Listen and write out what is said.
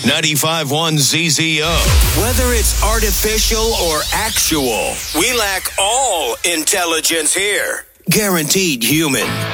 95.1 ZZO. Whether it's artificial or actual, we lack all intelligence here. Guaranteed human.